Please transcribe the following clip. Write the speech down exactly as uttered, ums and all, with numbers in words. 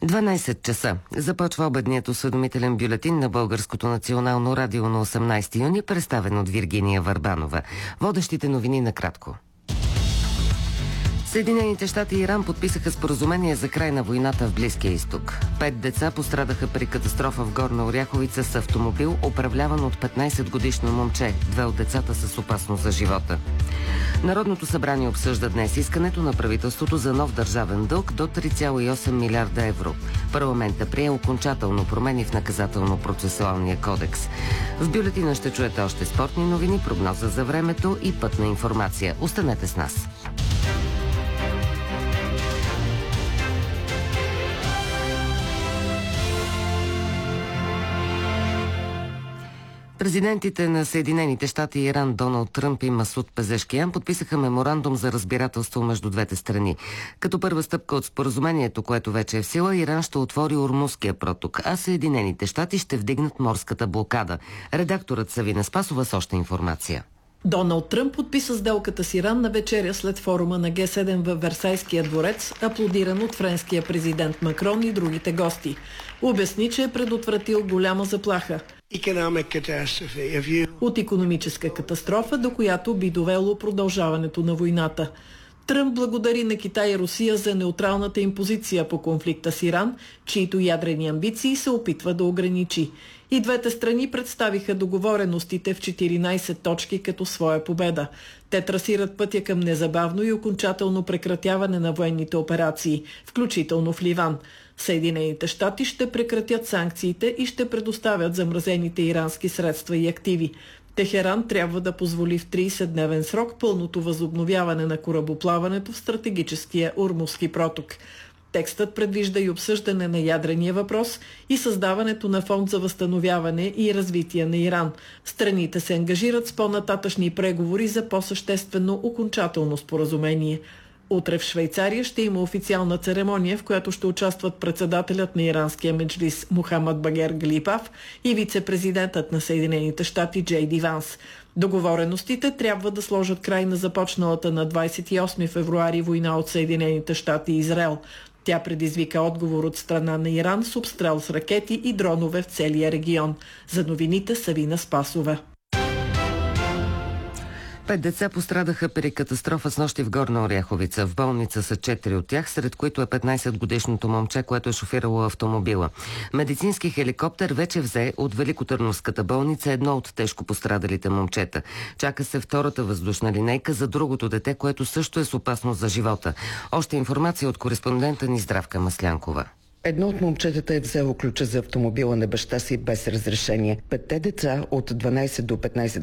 дванайсет часа. Започва обедният осведомителен бюлетин на Българското национално радио на осемнайсети юни, представен от Виргиния Върбанова. Водещите новини накратко. Съединените щати и Иран подписаха споразумение за край на войната в Близкия изток. Пет деца пострадаха при катастрофа в Горна Оряховица с автомобил, управляван от петнайсетгодишно момче. Две от децата с опасност за живота. Народното събрание обсъжда днес искането на правителството за нов държавен дълг до три цяло и осем милиарда евро. Парламентът прие окончателно промени в наказателно-процесуалния кодекс. В бюлетина ще чуете още спортни новини, прогноза за времето и пътна информация. Останете с нас. Президентите на Съединените щати и Иран Доналд Тръмп и Масуд Пезешкиян подписаха меморандум за разбирателство между двете страни. Като първа стъпка от споразумението, което вече е в сила, Иран ще отвори Ормузския проток, а Съединените щати ще вдигнат морската блокада. Редакторът Савина Спасова с още информация. Доналд Тръмп подписа сделката с Иран на вечеря след форума на Ге седем във Версайския дворец, аплодиран от френския президент Макрон и другите гости. Обясни, че е предотвратил голяма заплаха от икономическа катастрофа, до която би довело продължаването на войната. Тръмп благодари на Китай и Русия за неутралната им позиция по конфликта с Иран, чието ядрени амбиции се опитва да ограничи. И двете страни представиха договореностите в четиринайсет точки като своя победа. Те трасират пътя към незабавно и окончателно прекратяване на военните операции, включително в Ливан. Съединените щати ще прекратят санкциите и ще предоставят замразените ирански средства и активи. Техеран трябва да позволи в трийсетдневен срок пълното възобновяване на корабоплаването в стратегическия Ормузски проток. Текстът предвижда и обсъждане на ядрения въпрос и създаването на фонд за възстановяване и развитие на Иран. Страните се ангажират с по-нататъчни преговори за по-съществено окончателно споразумение. Утре в Швейцария ще има официална церемония, в която ще участват председателят на иранския меджлис Мохамад Багер Галибаф и вице-президентът на Съединените щати Джей Ди Ванс. Договореностите трябва да сложат край на започналата на двайсет и осми февруари война от Съединените щати и Израел. Тя предизвика отговор от страна на Иран с обстрел с ракети и дронове в целия регион. За новините Савина Спасова. Пет деца пострадаха при катастрофа с нощи в Горна Оряховица. В болница са четири от тях, сред които е петнайсетгодишното момче, което е шофирало автомобила. Медицински хеликоптер вече взе от Великотърновската болница едно от тежко пострадалите момчета. Чака се втората въздушна линейка за другото дете, което също е с опасност за живота. Още информация от кореспондента ни Здравка Маслянкова. Едно от момчетата е взело ключа за автомобила на баща си без разрешение. Петте деца от дванайсет до петнайсет